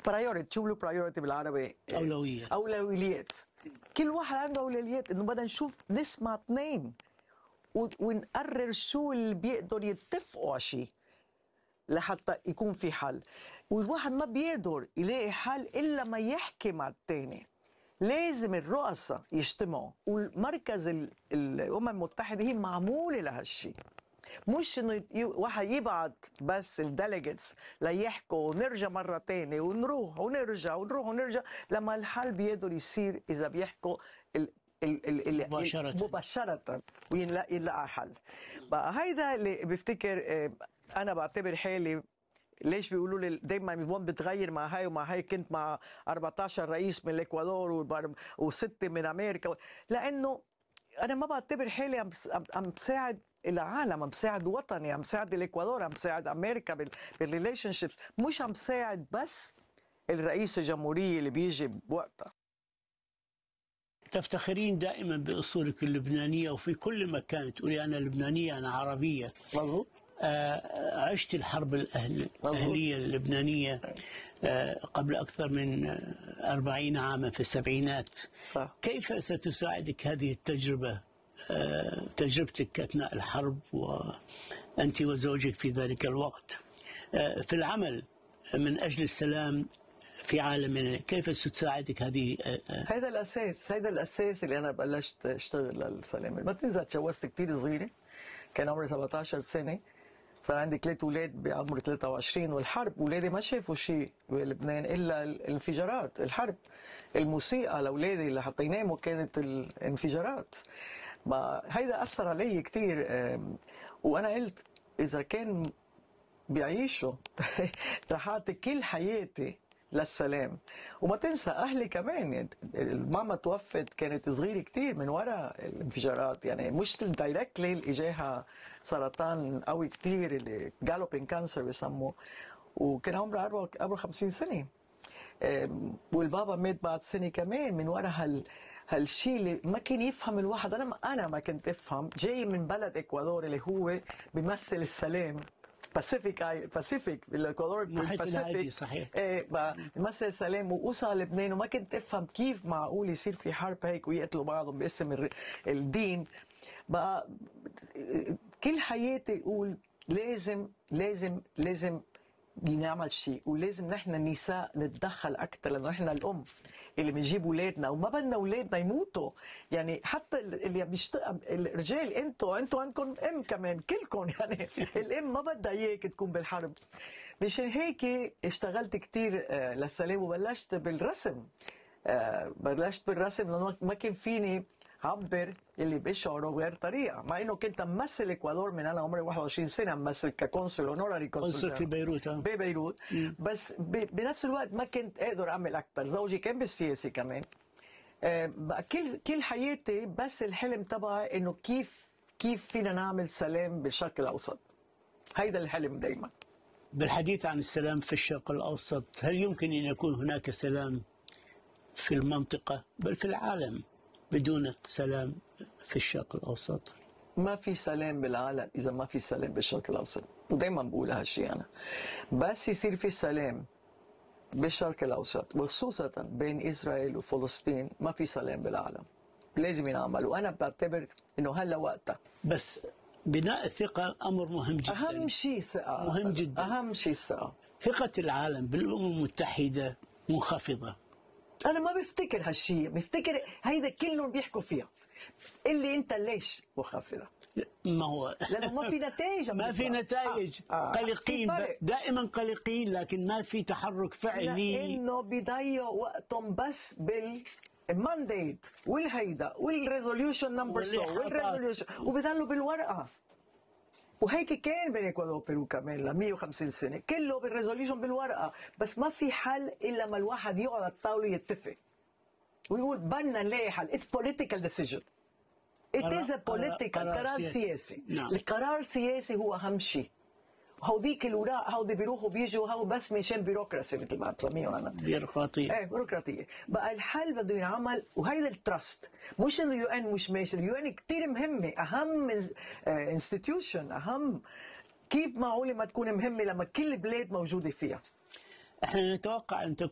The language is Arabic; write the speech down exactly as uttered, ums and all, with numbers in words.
برايورتي، شو له برايورتي بالعربي؟ أولوية. اولويات. كل واحد عنده اولويات، انه بدنا نشوف نسمع اثنين ونقرر شو اللي بيقدروا يتفقوا على شيء لحتى يكون في حل. والواحد ما بيقدر يلاقي حل الا ما يحكي مع الثاني. لازم الرؤساء يجتمعوا، والمركز الامم المتحده هي معموله لهالشيء، مش انه واحد يبعت بس الديليجيتس ليحكوا ونرجع مره ثانيه ونروح ونرجع ونروح ونرجع، لما الحل بيقدر يصير اذا بيحكوا ال ال ال ال مباشرة مباشرة وينلاقي يلاقي حل. بقى هيدا اللي بفتكر انا بعتبر حالي. ليش بيقولوا لي دايما يفون بتغير مع هاي ومع هاي؟ كنت مع أربعة عشر رئيس من الاكوادور وسته من امريكا، لانه انا ما بعتبر حالي عم عم بساعد العالم، عم بساعد وطني، عم بساعد الاكوادور، عم بساعد امريكا بالريليشن شيبس، مش عم بساعد بس الرئيس الجمهوريه اللي بيجي بوقتها. تفتخرين دائما باصولك اللبنانيه وفي كل مكان تقولي انا لبنانيه انا عربيه. مظبوط. آه عشت الحرب الأهل الأهلية اللبنانية آه قبل أكثر من أربعين عاما في السبعينات. صح. كيف ستساعدك هذه التجربة آه تجربتك أثناء الحرب وأنت وزوجك في ذلك الوقت آه في العمل من أجل السلام في عالمنا؟ كيف ستساعدك هذه؟ هذا الأساس، هذا الأساس اللي أنا بلشت أشتغل للسلام. ما تنسى تجوزت كثير صغيرة، كان عمري سبعة عشر سنة، صار عندي ثلاث اولاد بعمر ثلاثة وعشرين، والحرب اولادي ما شافوا شيء بلبنان الا الانفجارات، الحرب. الموسيقى لاولادي اللي حتى يناموا كانت الانفجارات. هيدا اثر علي كثير، وانا قلت اذا كان بيعيشوا رح اعطي كل حياتي للسلام. وما تنسى اهلي كمان، يعني الماما توفت كانت صغيره كثير من وراء الانفجارات، يعني مش دايركتلي اجاها سرطان قوي كثير اللي جالوبين كانسر بسموه، وكان عمرها أربعة وخمسين سنه. والبابا مات بعد سنه كمان من وراء هال هالشيء اللي ما كان يفهم الواحد. انا ما انا ما كنت افهم، جاي من بلد اكوادور اللي هو بيمثل السلام، باسيفيك باسيفيك بالاكوادور بالباسيفيك صحيح. ايه بيمثل السلام، ووصل لبنان وما كنت افهم كيف معقول يصير في حرب هيك ويقتلوا بعضهم باسم الدين. بقى كل حياتي اقول لازم لازم لازم نعمل شيء، ولازم نحن النساء نتدخل اكثر، لانه نحن الام اللي بنجيب اولادنا وما بدنا اولادنا يموتوا. يعني حتى اللي بيشتغل الرجال، انتوا انتوا عندكم ام كمان كلكم، يعني الام ما بدها اياك تكون بالحرب. مشان هيك اشتغلت كثير للسلام وبلشت بالرسم. بلشت بالرسم لانه ما كان فيني عبر اللي بشعره بغير طريقه، مع انه كنت امثل الاكوادور من انا عمري واحد وعشرين سنه، امثل ككونسول اونوراري كونسول في بيروت ببيروت. بس بنفس الوقت ما كنت اقدر اعمل اكثر، زوجي كان بالسياسه كمان. كل كل حياتي بس الحلم تبعي انه كيف كيف فينا نعمل سلام بالشرق الاوسط. هيدا الحلم دائما. بالحديث عن السلام في الشرق الاوسط، هل يمكن ان يكون هناك سلام في المنطقه بل في العالم بدون سلام في الشرق الأوسط؟ ما في سلام بالعالم إذا ما في سلام بالشرق الأوسط، ودايما بقول هالشيء أنا. بس يصير في سلام بالشرق الأوسط وخصوصا بين إسرائيل وفلسطين، ما في سلام بالعالم. لازم ينعمل، وأنا بعتبر إنه هلا وقتها. بس بناء الثقة أمر مهم جدا. أهم شيء ثقة. مهم جدا. أهم شيء الثقة. ثقة العالم بالأمم المتحدة منخفضة. أنا ما بفتكر هالشيء، بفتكر هيدا كلهم بيحكوا فيها. اللي أنت ليش مخفضة؟ ما هو لأنه ما في نتائج. ما في نتائج. آه. آه. قلقين، دائما قلقين، لكن ما في تحرك فعلي. لأنه بيضيعوا وقتهم بس بال المانديت والهيدا والريزوليوشن نمبر سو والريزوليوشن، وبيضلوا بالورقة. وهيك كان بين اكوادور وبيرو كمان ل مية وخمسين سنه، كله بالريزوليوشن بالورقه، بس ما في حل الا ما الواحد يقعد على الطاوله يتفق ويقول بدنا نلاقي حل. اتس بوليتيكال ديسيجن. ات از بوليتيكال، قرار سياسي. نعم. القرار السياسي هو اهم شيء. هوديك الاوراق هودي بيروحوا بيجوا هو بس مشان بيروقراسي مثل ما بسميهم انا. بيروقراطيه. ايه بيروقراطيه. بقى الحل بده ينعمل، وهيدا التراست، مش انه اليو ان مش ماشي، اليو ان كثير مهمه، اهم انستتيوشن، اهم. كيف معقوله ما تكون مهمه لما كل البلاد موجوده فيها؟ احنا نتوقع ان